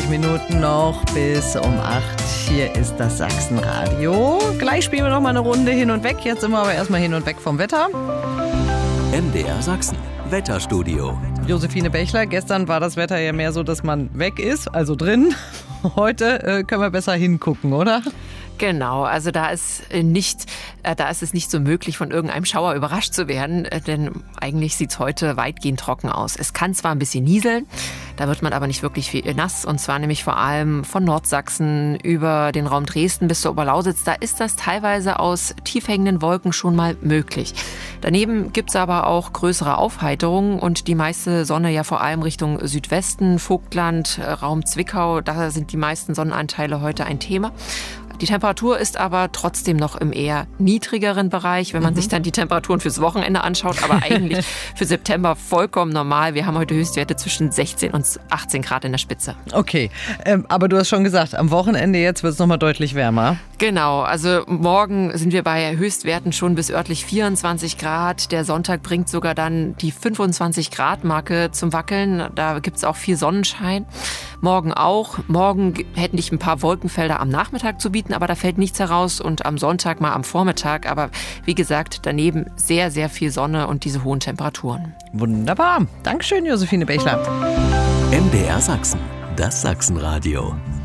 20 Minuten noch bis um 8. Hier ist das Sachsenradio. Gleich spielen wir noch mal eine Runde hin und weg. Jetzt sind wir aber erstmal hin und weg vom Wetter. MDR Sachsen, Wetterstudio. Josephine Bächler, gestern war das Wetter ja mehr so, dass man weg ist, also drin. Heute können wir besser hingucken, oder? Genau, also da ist es nicht so möglich, von irgendeinem Schauer überrascht zu werden, denn eigentlich sieht es heute weitgehend trocken aus. Es kann zwar ein bisschen nieseln, da wird man aber nicht wirklich viel nass, und zwar nämlich vor allem von Nordsachsen über den Raum Dresden bis zur Oberlausitz. Da ist das teilweise aus tief hängenden Wolken schon mal möglich. Daneben gibt es aber auch größere Aufheiterungen und die meiste Sonne ja vor allem Richtung Südwesten, Vogtland, Raum Zwickau. Da sind die meisten Sonnenanteile heute ein Thema. Die Temperatur ist aber trotzdem noch im eher niedrigeren Bereich, wenn man sich dann die Temperaturen fürs Wochenende anschaut, aber eigentlich für September vollkommen normal. Wir haben heute Höchstwerte zwischen 16 und 18 Grad in der Spitze. Okay, aber du hast schon gesagt, am Wochenende jetzt wird es nochmal deutlich wärmer. Genau, also morgen sind wir bei Höchstwerten schon bis örtlich 24 Grad. Der Sonntag bringt sogar dann die 25 Grad Marke zum Wackeln. Da gibt es auch viel Sonnenschein. Morgen auch. Morgen hätten ich ein paar Wolkenfelder am Nachmittag zu bieten, aber da fällt nichts heraus, und am Sonntag mal am Vormittag. Aber wie gesagt, daneben sehr, sehr viel Sonne und diese hohen Temperaturen. Wunderbar. Dankeschön, Josephine Bächler. MDR Sachsen, das Sachsenradio.